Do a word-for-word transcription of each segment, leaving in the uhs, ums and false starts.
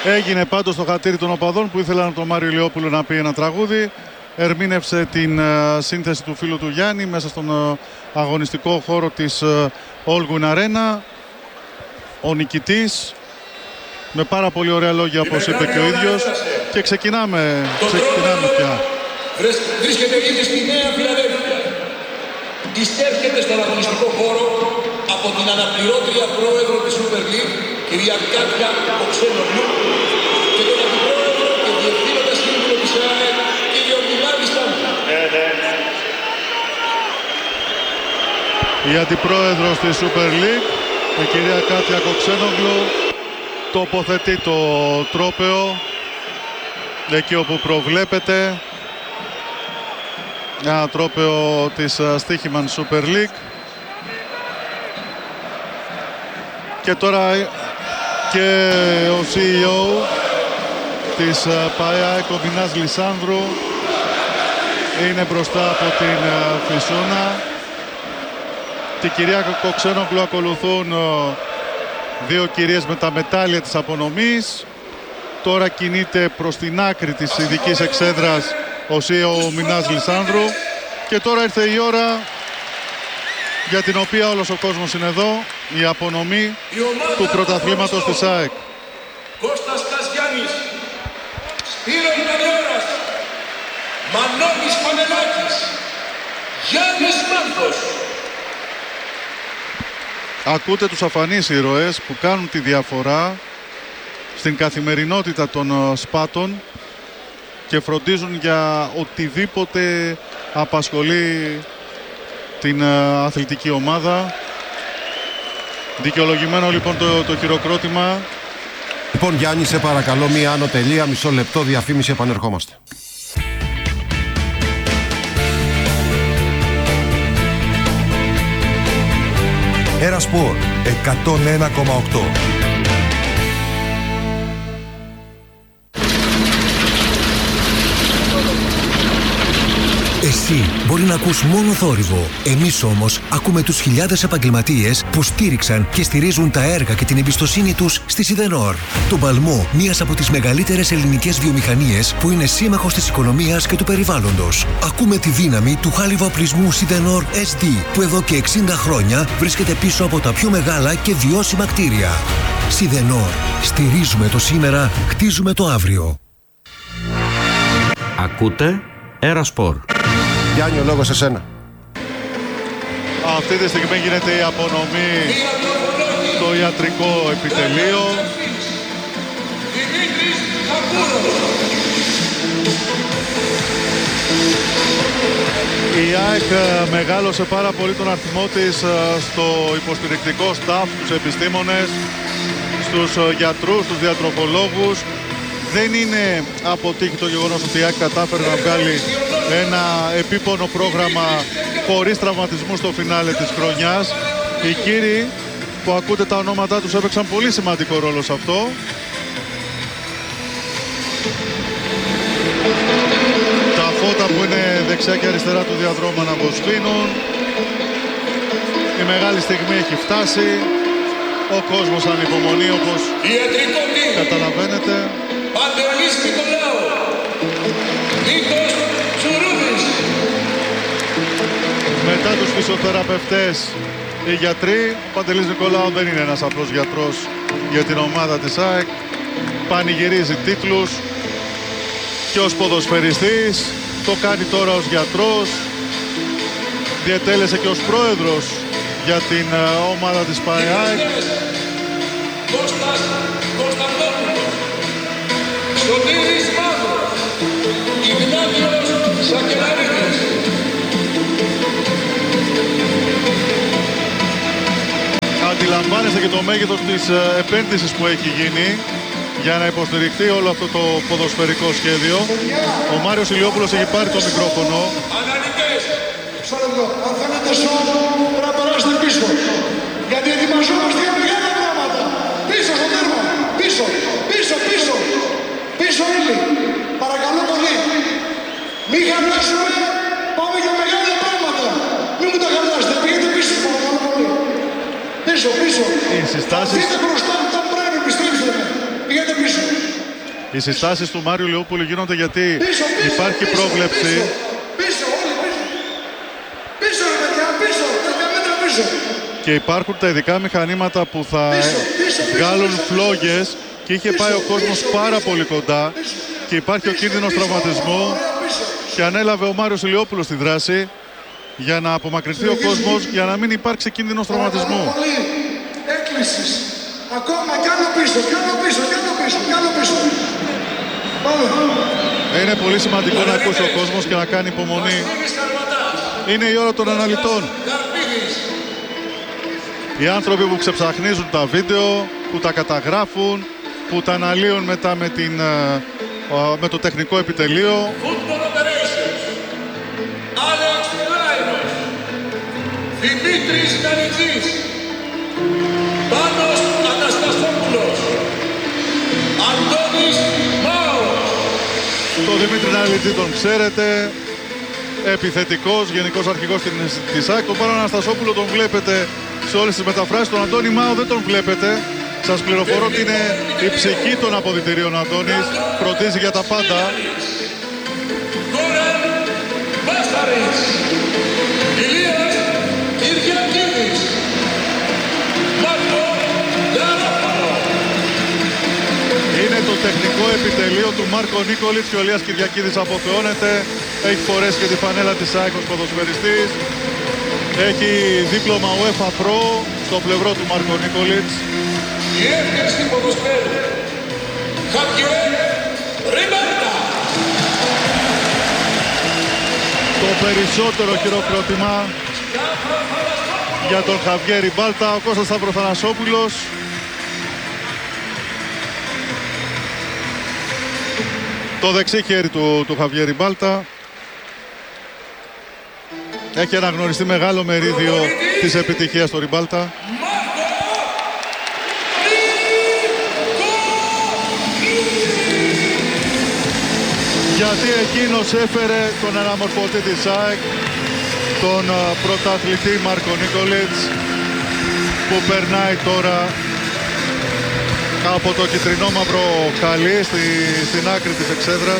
Έγινε πάντως στο χατήρι των οπαδών που ήθελαν τον Μάριο Ηλιόπουλο να πει ένα τραγούδι. Ερμήνευσε την uh, σύνθεση του φίλου του Γιάννη μέσα στον uh, αγωνιστικό χώρο της uh, Όλγουν Αρένα. Ο νικητής με πάρα πολύ ωραία λόγια, όπως είπε και ο ίδιος. Και ξεκινάμε, ξεκινάμε πια. Βρίσκεται ήδη στη Νέα Φιλαδέλφια. Ειστέρχεται στον αγωνιστικό χώρο από την αναπληρώτρια πρόεδρο της Super League, κυρία Κάτια Κοξένογλου, και τον αντιπρόεδρο και διευθύνοντα σύμβουλο της ΕΑΕ, κύριο Μινάδη Στάνου. Η αντιπρόεδρος της Super League, η κυρία Κάτια Κοξένογλου, τοποθετεί το τρόπαιο εκεί όπου προβλέπεται. Ένα τρόπαιο της Στίχημαν Super League. Και τώρα και ο σι ι ο της ΠΑΕΑΕΚ, ο Μινάς Λισάνδρου, είναι μπροστά από την Φυσούνα. Την κυρία Κοξένογλου ακολουθούν δύο κυρίες με τα μετάλλια της απονομής. Τώρα κινείται προς την άκρη της ειδικής εξέδρας ο σι ι ο ο Μινάς Λισάνδρου. Και τώρα ήρθε η ώρα για την οποία όλος ο κόσμος είναι εδώ, η απονομή του πρωταθλήματος της ΑΕΚ. Κώστας Καζιάννης, Σπύρος Μανιώρας, Μανώλης Πανελάκης, Γιάννης Μάνθος. Ακούτε τους αφανείς ήρωες που κάνουν τη διαφορά στην καθημερινότητα των σπάτων και φροντίζουν για οτιδήποτε απασχολεί την αθλητική ομάδα. Δικαιολογημένο λοιπόν το, το χειροκρότημα. Λοιπόν Γιάννη, σε παρακαλώ μία άνω τελεία, μισό λεπτό διαφήμιση, επανερχόμαστε. Ερασπορ εκατόν ένα κόμμα οκτώ. Εσύ μπορεί να ακούς μόνο θόρυβο. Εμείς όμως ακούμε τους χιλιάδες επαγγελματίες που στήριξαν και στηρίζουν τα έργα και την εμπιστοσύνη τους στη Σιδενόρ. Τον παλμό μιας από τις μεγαλύτερες ελληνικές βιομηχανίες που είναι σύμμαχος της οικονομίας και του περιβάλλοντος. Ακούμε τη δύναμη του χάλιβα οπλισμού Σιδενόρ ες ντι που εδώ και εξήντα χρόνια βρίσκεται πίσω από τα πιο μεγάλα και βιώσιμα κτίρια. Σιδενόρ. Στηρίζουμε το σήμερα, χτίζουμε το αύριο. Ακούτε Ερασπορ. Γιάννη, ο λόγος σε σένα. Αυτή τη στιγμή γίνεται η απονομή στο ιατρικό επιτελείο. Η ΑΕΚ μεγάλωσε πάρα πολύ τον αριθμό της στο υποστηρικτικό staff, στους επιστήμονες, στους γιατρούς, στους διατροφολόγους. Δεν είναι αποτύχει το γεγονός ότι η ΑΕΚ κατάφερε να βγάλει ένα επίπονο πρόγραμμα χωρίς τραυματισμούς στο φινάλε της χρονιάς. Οι κύριοι που ακούτε τα ονόματά τους έπαιξαν πολύ σημαντικό ρόλο σε αυτό. Τα φώτα που είναι δεξιά και αριστερά του διαδρόμου να αποσβήνουν. Η μεγάλη στιγμή έχει φτάσει. Ο κόσμος ανυπομονεί, όπως καταλαβαίνετε. Παντελής Νικολάου, Νίκος Τσουρούδης. Μετά τους φυσιοθεραπευτές, οι γιατροί. Ο Παντελής Νικολάου δεν είναι ένας απλός γιατρός για την ομάδα της ΑΕΚ. Πανηγυρίζει τίτλους και ως ποδοσφαιριστής. Το κάνει τώρα ως γιατρός. Διετέλεσε και ως πρόεδρος για την ομάδα της ΠΑΕΑΕΚ. Κώστας Κωνσταντόπουλος, Σωτήρης Μαύρος, Ιγνάτιος Σακελαρίδης. Αντιλαμβάνεστε και το μέγεθος της επένδυσης που έχει γίνει για να υποστηριχτεί όλο αυτό το ποδοσφαιρικό σχέδιο. Ο Μάριος Ηλιόπουλος έχει πάρει το μικρόφωνο. Αναλυτές, αν θέλετε σώμα πρέπει να περάσετε πίσω. Γιατί ετοιμαζόμαστε για μεγάλα πράγματα. Πίσω στο τέρμα, πίσω, πίσω, πίσω. Πίσω όλοι. Παρακαλώ πολύ. Μην χαλάσουμε, πάμε για μεγάλα πράγματα. Μην μου τα χαλάσετε, πήγαινε πίσω, παρακαλώ πολύ. Πίσω, πίσω. Οι συστάσεις... Αφήστε μπροστά μου τα πρέπει, πιστέψτε με. Πήγαινε πίσω. Οι συστάσεις του Μάριου Λεόπουλου γίνονται γιατί υπάρχει πρόβλεψη. Πίσω, όλοι πίσω. Πίσω, ρε παιδιά, πίσω. δέκα μέτρα πίσω. Και υπάρχουν τα ειδικά μηχανήματα που θα βγάλουν φλόγες και είχε πάει ο κόσμος πάρα πολύ κοντά και υπάρχει ο κίνδυνος τραυματισμού και ανέλαβε ο Μάριος Ηλιόπουλος τη δράση για να απομακρυνθεί ο κόσμος για να μην υπάρξει κίνδυνος τραυματισμού. Έκκλησης. Ακόμα κι άλλο πίσω, κι άλλο πίσω, κι άλλο πίσω, κι άλλο πίσω. Πάμε. Είναι πολύ σημαντικό να ακούσει ο κόσμος και να κάνει υπομονή. Είναι η ώρα των αναλυτών. Οι άνθρωποι που ξεψαχνίζουν τα βίντεο, που τα καταγράφουν, που τα αναλύουν μετά με, την, με το τεχνικό επιτελείο. Δημήτρης Νανιτζής, Πάνος Αναστασόπουλος, Αντώνης Μάος. Το Δημήτρη Νανιτζή τον ξέρετε, επιθετικός, γενικός αρχηγός της ΑΕΚ. Τον Πάνο Αναστασόπουλο τον βλέπετε σε όλες τις μεταφράσεις. Τον Αντώνη Μάο δεν τον βλέπετε. Σας πληροφορώ ότι είναι η ψυχή των αποδυτηρίων Αντώνης. Φροντίζει για τα πάντα. Κόραν Βάσταρης, Ηλίας Κυριακίδης, Μάρκο Λαρόφαλο. Είναι το τεχνικό επιτελείο του Μάρκο Νίκολιτς και ο Ηλίας Κυριακίδης αποθεώνεται. Έχει φορέσει και τη φανέλα της ΑΕΚ ως ποδοσφαιριστής. Έχει δίπλωμα UEFA Pro στο πλευρό του Μάρκο Νίκολιτς. Η εύκαιρση ποδοσφαίρου, Χαβιέρ Ριμπάλτα. Το περισσότερο χειροκρότημα για τον Χαβιέρ Ριμπάλτα, ο Κώστας Σταυροθανασόπουλος. Το δεξί χέρι του, του Χαβιέρ Ριμπάλτα. Έχει αναγνωριστεί μεγάλο μερίδιο της επιτυχίας του Ριμπάλτα. Γιατί εκείνος έφερε τον αναμορφωτή της ΑΕΚ, τον πρωταθλητή Μάρκο Νίκολιτς, που περνάει τώρα από το κυτρινό μαύρο χαλί στη, στην άκρη της εξέδρας.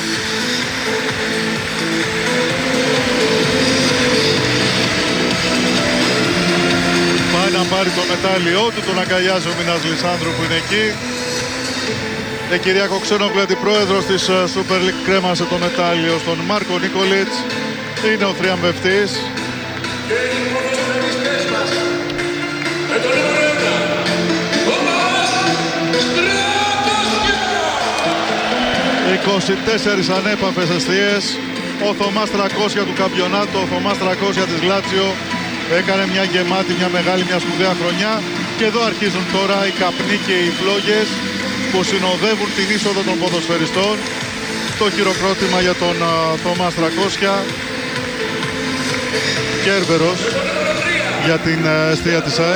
Πάει να πάρει το μετάλλιό του, τον αγκαλιάζει ο Μινάς Λισάνδρου που είναι εκεί. Η κυρία Κοξένογλου, αντιπρόεδρος της Super League, κρέμασε το μετάλλιο στον Μάρκο Νίκολιτς. Είναι ο θριαμβευτής. Και οι ποδοσφαιριστές μας, με το νούμερο ένα, Θωμάς Στρακόσια. είκοσι τέσσερις ανέπαφες εστίες. Ο Θωμάς Στρακόσια του καμπιονάτου, ο Θωμάς Στρακόσια της Λάτσιο, έκανε μια γεμάτη, μια μεγάλη, μια σπουδαία χρονιά. Και εδώ αρχίζουν τώρα οι καπνοί και οι φλόγες που συνοδεύουν την είσοδο των ποδοσφαιριστών. Το χειροκρότημα για τον uh, Θωμά Στρακόσια. Κέρβερος για την uh, εστία της ΑΕΚ.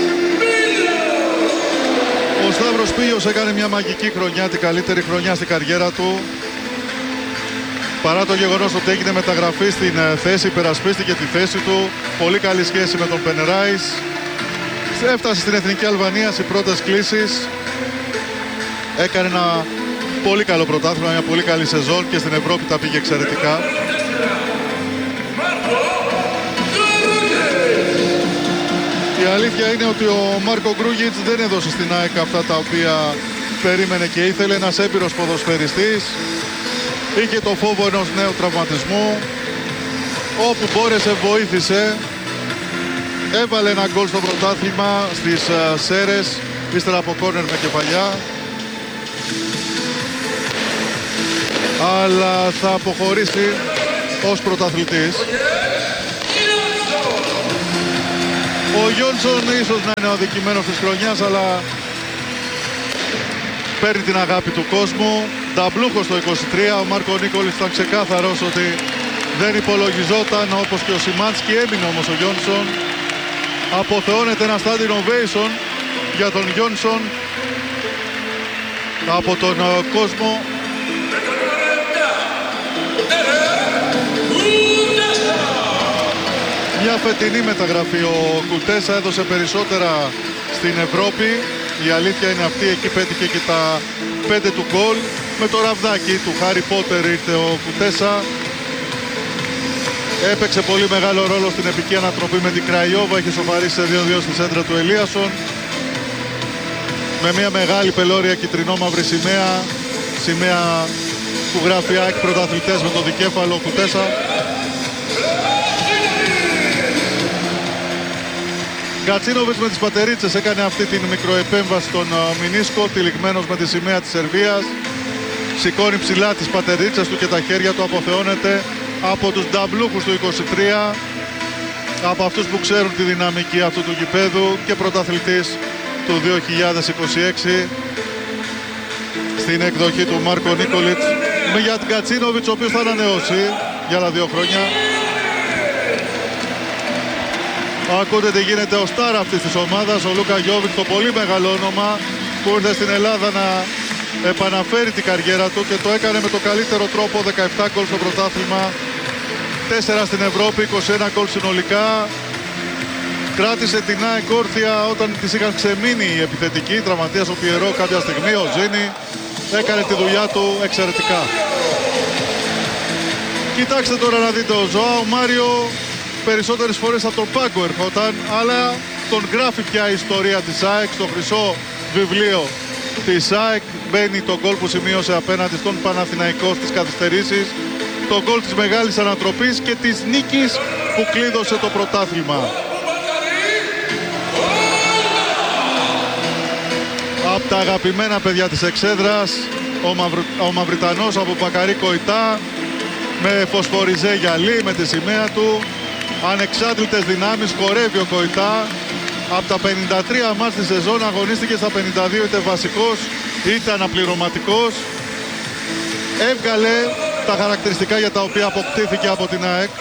Ο Σταύρος Πίλιος έκανε μια μαγική χρονιά, την καλύτερη χρονιά στην καριέρα του. Παρά το γεγονός ότι έγινε μεταγραφή στην uh, θέση, υπερασπίστηκε τη θέση του. Πολύ καλή σχέση με τον Πενεράης. Έφτασε στην Εθνική Αλβανία στις πρώτες κλήσεις. Έκανε ένα πολύ καλό πρωτάθλημα, μια πολύ καλή σεζόν και στην Ευρώπη τα πήγε εξαιρετικά. Η αλήθεια είναι ότι ο Μάρκο Γκρούγιτς δεν έδωσε στην ΑΕΚ αυτά τα οποία περίμενε και ήθελε. Ένας έμπειρος ποδοσφαιριστής. Είχε το φόβο ενός νέου τραυματισμού. Όπου μπόρεσε βοήθησε. Έβαλε ένα γκολ στο πρωτάθλημα στις uh, Σέρες, ύστερα από κόρνερ με κεφαλιά. Αλλά θα αποχωρήσει ως πρωταθλητής. Ο Γιόνσον ίσως να είναι ο αδικημένος της χρονιάς, αλλά παίρνει την αγάπη του κόσμου. Νταμπλούχος το είκοσι τρία, ο Μάρκο Νίκολιτς ήταν ξεκάθαρος ότι δεν υπολογιζόταν, όπως και ο Σιμάνσκι. Έμεινε όμως ο Γιόνσον. Αποθεώνεται ένα standing ovation για τον Γιόνσον από τον uh, κόσμο. Μια φετινή μεταγραφή. Ο Κουτέσα έδωσε περισσότερα στην Ευρώπη. Η αλήθεια είναι αυτή, εκεί πέτυχε και τα πέντε του γκολ. Με το ραβδάκι του Χάρι Πότερ ήρθε ο Κουτέσα. Έπαιξε πολύ μεγάλο ρόλο στην επική ανατροπή με την Κραϊόβα. Είχε σοφαρίσει σε δύο δύο στη σέντρα του Ελίασον. Με μια μεγάλη πελώρια κυτρινό-μαύρη σημαία. Σημαία που γράφει ΑΕΚ πρωταθλητές με το δικέφαλο Κουτέσα. Γκατσίνοβιτς με τις πατερίτσες έκανε αυτή την μικροεπέμβαση στον Μινίσκο, τυλιγμένος με τη σημαία της Σερβίας. Σηκώνει ψηλά τις πατερίτσες του και τα χέρια του αποθεώνεται από τους νταμπλούχους του είκοσι τρία, από αυτούς που ξέρουν τη δυναμική αυτού του γηπέδου και πρωταθλητής του δύο χιλιάδες είκοσι έξι στην εκδοχή του Μάρκο Νίκολιτς. Με για την Γκατσίνοβιτς, ο οποίος θα ανανεώσει για άλλα δύο χρόνια. Ακούτε τι γίνεται ο στάρ αυτής της ομάδας, ο Λούκα Γιόβιτς, το πολύ μεγάλο όνομα που ήρθε στην Ελλάδα να επαναφέρει την καριέρα του και το έκανε με το καλύτερο τρόπο. Δεκαεπτά γκολ στο πρωτάθλημα, τέσσερα στην Ευρώπη, είκοσι ένα γκολ συνολικά. Κράτησε την ΑΕΚ όρθια όταν της είχαν ξεμείνει οι επιθετικοί. Τραυματίας ο Πιερό κάποια στιγμή, ο Τζίνι. Έκανε τη δουλειά του εξαιρετικά. Κοιτάξτε τώρα να δείτε, ο Ζωάο Μάριο περισσότερες φορές από τον πάγκο ερχόταν, αλλά τον γράφει πια η ιστορία της ΑΕΚ στο χρυσό βιβλίο της ΑΕΚ. Μπαίνει το γκολ που σημείωσε απέναντι στον Παναθηναϊκό στις καθυστερήσεις, το γκολ της μεγάλης ανατροπής και της νίκης που κλείδωσε το πρωτάθλημα. Από τα αγαπημένα παιδιά της εξέδρας, ο, Μαυρ... ο Μαυριτανός από Μπακαρί Κοϊτά, με φωσφοριζέ γυαλί, με τη σημαία του. Ανεξάντλητες δυνάμεις, χορεύει ο Κοϊτά. Από τα πενήντα τρία μάτς τη σεζόν αγωνίστηκε στα πενήντα δύο, είτε βασικός είτε αναπληρωματικός. Έβγαλε τα χαρακτηριστικά για τα οποία αποκτήθηκε από την ΑΕΚ.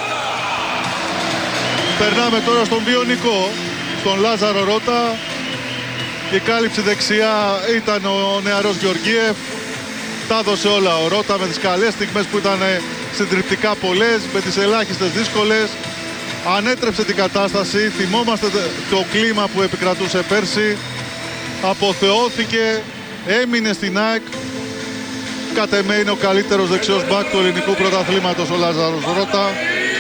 Περνάμε τώρα στον βιονικό, στον Λάζαρο Ρώτα. Η κάλυψη δεξιά ήταν ο νεαρός Γεωργίεφ. Τα έδωσε όλα ο Ρώτα με τις καλές στιγμές που ήταν συντριπτικά πολλές, με τις ελάχιστες δύσκολες. Ανέτρεψε την κατάσταση, θυμόμαστε το κλίμα που επικρατούσε πέρσι. Αποθεώθηκε, έμεινε στην ΑΕΚ. Κατ' εμέ είναι ο καλύτερος δεξιός μπακ του ελληνικού πρωταθλήματος ο Λάζαρος Ρώτα.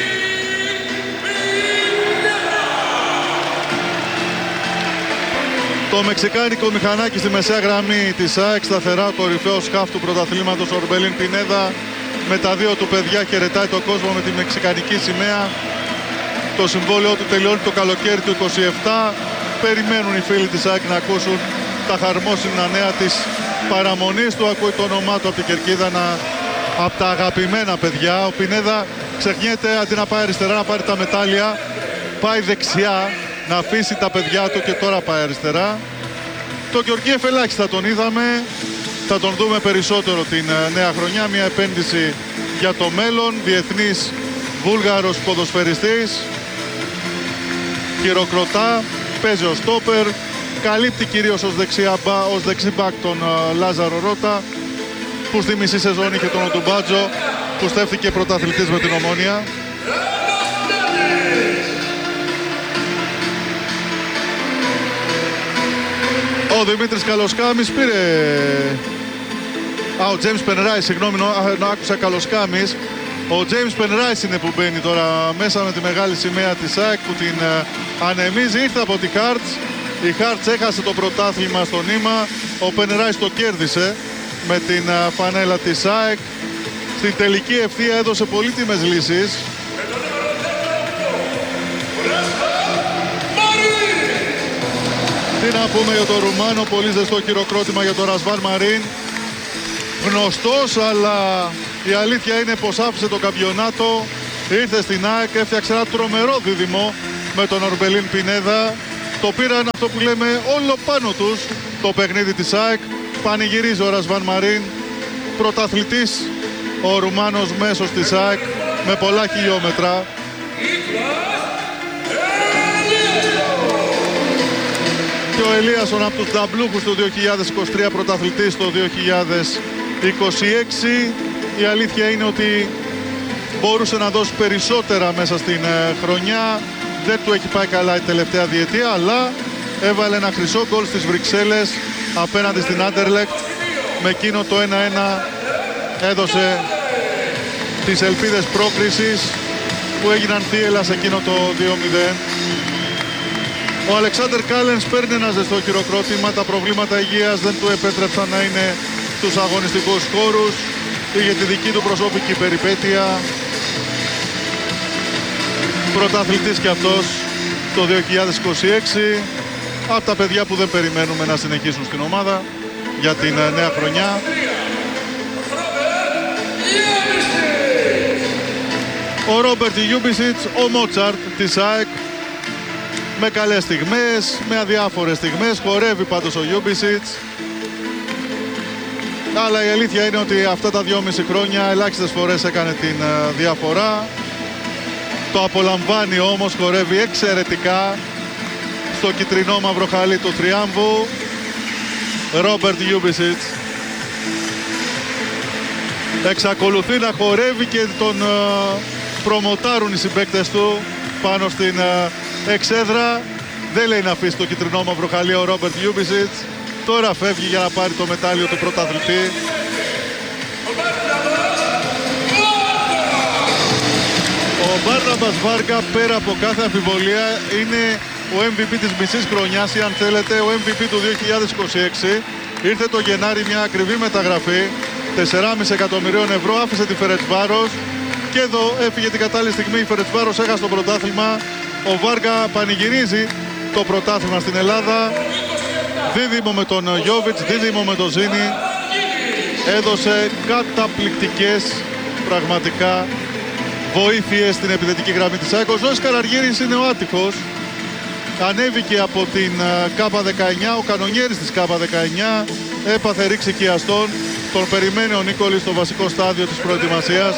Το μεξικάνικο μηχανάκι στη μεσαία γραμμή της ΑΕΚ, σταθερά κορυφαίο σκάφ του πρωταθλήματος Ορμπελίν Πινέδα. Με τα δύο του παιδιά χαιρετάει τον κόσμο με τη μεξικανική σημαία. Το συμβόλαιό του τελειώνει το καλοκαίρι του είκοσι επτά. Περιμένουν οι φίλοι της ΑΕΚ να ακούσουν τα χαρμόσυνα νέα της παραμονής του. Ακούει το όνομά του από την κερκίδα, να... από τα αγαπημένα παιδιά. Ο Πινέδα ξεχνιέται, αντί να πάει αριστερά να πάρει τα μετάλλια, πάει δεξιά να αφήσει τα παιδιά του και τώρα πάει αριστερά. Το Γεωργίεφ ελάχιστα τον είδαμε. Θα τον δούμε περισσότερο την νέα χρονιά. Μια επένδυση για το μέλλον. Διεθνής Βούλγαρος ποδοσφαιριστής. Χειροκροτά. Παίζει ο στόπερ. Καλύπτει κυρίως ως, δεξιά, ως δεξιμπάκ τον Λάζαρο Ρώτα, που στη μισή σεζόν είχε τον Οτουμπάτζο, που στέφθηκε πρωταθλητής με την Ομόνια. Ο Δημήτρης Καλοσκάμης πήρε... Α, ο Τζέιμς Πενράις, συγγνώμη, να άκουσα Καλοσκάμης. Ο Τζέιμς Πενράις είναι που μπαίνει τώρα μέσα με τη μεγάλη σημαία της ΑΕΚ που την ανεμίζει. Ήρθε από τη Χάρτς. Η Χάρτς έχασε το πρωτάθλημα στο νήμα. Ο Πενράις το κέρδισε με την φανέλα της ΑΕΚ. Στην τελική ευθεία έδωσε πολύτιμες λύσεις. Τι να πούμε για τον Ρουμάνο, πολύ ζεστό χειροκρότημα για τον Ρασβάν Μαρίν. Γνωστός, αλλά η αλήθεια είναι πως άφησε το καμπιονάτο, ήρθε στην ΑΕΚ, έφτιαξε ένα τρομερό δίδυμο με τον Ορμπελίν Πινέδα. Το πήραν, αυτό που λέμε, όλο πάνω τους το παιχνίδι της ΑΕΚ. Πανηγυρίζει ο Ρασβάν Μαρίν, πρωταθλητής ο Ρουμάνος μέσος της ΑΕΚ με πολλά χιλιόμετρα. Και ο Ελίασον από τους νταμπλούχους του δύο χιλιάδες είκοσι τρία, πρωταθλητής το δύο χιλιάδες είκοσι έξι. Η αλήθεια είναι ότι μπορούσε να δώσει περισσότερα μέσα στην χρονιά. Δεν του έχει πάει καλά η τελευταία διετία, αλλά έβαλε ένα χρυσό γκολ στις Βρυξέλλες απέναντι στην Άντερλεκτ με εκείνο το ένα ένα έδωσε τις ελπίδες πρόκρισης που έγιναν θύελλα σε εκείνο το δύο μηδέν. Ο Αλεξάνδερ Κάλενς παίρνει ένα ζεστό χειροκρότημα. Τα προβλήματα υγείας δεν του επέτρεψαν να είναι στους αγωνιστικούς χώρους. Είχε τη δική του προσωπική περιπέτεια. Πρωταθλητής κι αυτός το δύο χιλιάδες είκοσι έξι. Από τα παιδιά που δεν περιμένουμε να συνεχίσουν στην ομάδα για την νέα χρονιά. Ο Ρόμπερτ Γιούμπισιτς, ο Μότσαρτ της ΑΕΚ, με καλές στιγμές, με αδιάφορες στιγμές, χορεύει πάντως ο Γιούμπισιτς. Αλλά η αλήθεια είναι ότι αυτά τα δυόμιση χρόνια ελάχιστες φορές έκανε την διαφορά. Το απολαμβάνει όμως, χορεύει εξαιρετικά στο κυτρινό μαύρο χαλί του θριάμβου. Ρόμπερτ Γιούμπισιτς εξακολουθεί να χορεύει και τον προμοτάρουν οι συμπαίκτες του πάνω στην εξέδρα. Δεν λέει να αφήσει το κυτρινό μαύρο χαλί ο Ρόμπερτ Γιούμπισιτς. Τώρα φεύγει για να πάρει το μετάλλιο του πρωταθλητή. Ο Μπάρναμπας Βάργα, πέρα από κάθε αμφιβολία, είναι ο εμ βι πι της μισής χρονιάς ή αν θέλετε ο εμ βι πι του δύο χιλιάδες είκοσι έξι. Ήρθε το Γενάρη μια ακριβή μεταγραφή τέσσερα κόμμα πέντε εκατομμυρίων ευρώ, άφησε τη Φερεντσβάρος και εδώ έφυγε την κατάλληλη στιγμή. Η Φερεντσβάρος έχασε το πρωτάθλημα. Ο Βάργα πανηγυρίζει το πρωτάθλημα στην Ελλάδα. Δίδυμο με τον Γιόβιτς, δίδυμο με τον Ζήνη. Έδωσε καταπληκτικές πραγματικά βοήθειες στην επιθετική γραμμή της ΑΕΚ. Ο Ζώης Καραργύρης είναι ο άτυχος. Ανέβηκε από την ΚΑΠΑ δεκαεννιά, ο κανονιέρης της ΚΑΠΑ δεκαεννιά. Έπαθε ρήξη οικιαστών. Τον περιμένει ο Νίκολης στο βασικό στάδιο της προετοιμασίας.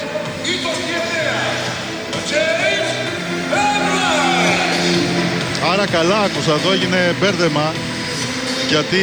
Άρα καλά άκουσα, εδώ έγινε μπέρδεμα. Γιατί...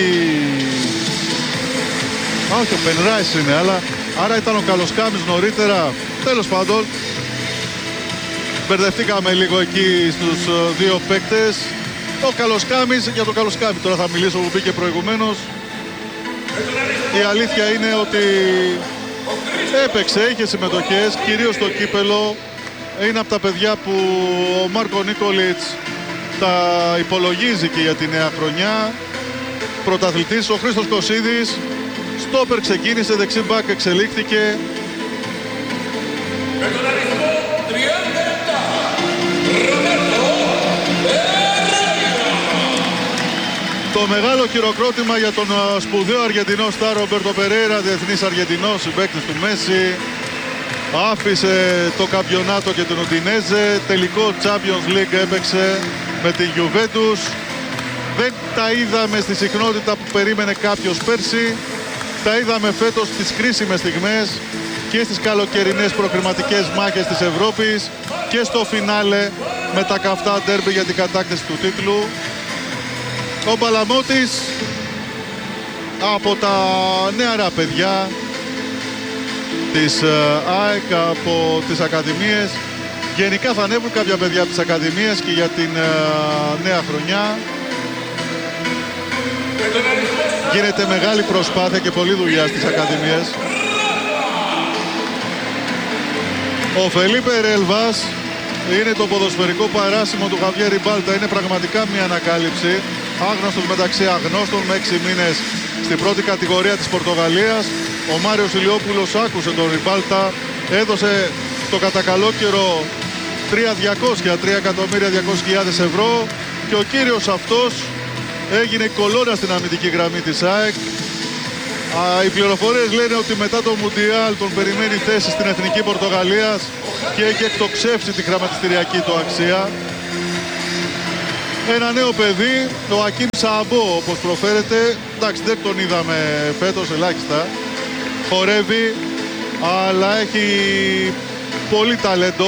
Α, όχι, ο Πενράις είναι, αλλά... Άρα ήταν ο Καλοσκάμης νωρίτερα. Τέλος πάντων. Μπερδευτήκαμε λίγο εκεί στους δύο παίκτες. Ο Καλοσκάμης, για τον Καλοσκάμη τώρα θα μιλήσω που μπήκε προηγουμένως. Η αλήθεια είναι ότι έπαιξε, είχε συμμετοχές, κυρίως στο κύπελο. Είναι από τα παιδιά που ο Μάρκο Νίκολιτς τα υπολογίζει και για τη νέα χρονιά. Πρωταθλητής ο Χρήστος Κωσίδης. Στόπερ ξεκίνησε, δεξί μπακ εξελίχθηκε. Με τον αριθμό τριάντα επτά, Ρομπέρτο Περέιρα. Το μεγάλο χειροκρότημα για τον σπουδαίο Αργεντινό στάρ Ρομπέρτο Περέιρα, διεθνής Αργεντινός, συμπαίκτης του Μέση. Άφησε το καμπιονάτο και τον Ουντινέζε. Τελικό Champions League έπαιξε με την Juventus. Δεν τα είδαμε στη συχνότητα που περίμενε κάποιος πέρσι. Τα είδαμε φέτος στις κρίσιμες στιγμές και στις καλοκαιρινές προκριματικές μάχες της Ευρώπης και στο φινάλε με τα καυτά ντέρμπι για την κατάκτηση του τίτλου. Ο Μπαλαμώτης από τα νεαρά παιδιά της ΑΕΚ, από τις Ακαδημίες. Γενικά θα ανέβουν κάποια παιδιά από τις Ακαδημίες και για την νέα χρονιά. Γίνεται μεγάλη προσπάθεια και πολλή δουλειά στις Ακαδημίες. Ο Φελίπε Ρελβάς είναι το ποδοσφαιρικό παράσημο του Χαβιέρ Ριμπάλτα. Είναι πραγματικά μια ανακάλυψη. Άγνωστος μεταξύ αγνώστων, με έξι μήνες στην πρώτη κατηγορία της Πορτογαλίας. Ο Μάριος Ηλιόπουλος άκουσε τον Ριμπάλτα. Έδωσε το κατά καλό καιρό τρία εκατομμύρια διακόσιες χιλιάδες ευρώ. Και ο κύριος αυτός έγινε κολόνα στην αμυντική γραμμή της ΑΕΚ. Α, οι πληροφορίες λένε ότι μετά το Μουντιάλ τον περιμένει θέση στην Εθνική Πορτογαλίας και έχει εκτοξεύσει τη χρηματιστηριακή του αξία. Ένα νέο παιδί, ο Ακίμ Σαμπό όπως προφέρεται. Εντάξει, δεν τον είδαμε φέτος, ελάχιστα. Χορεύει, αλλά έχει πολύ ταλέντο.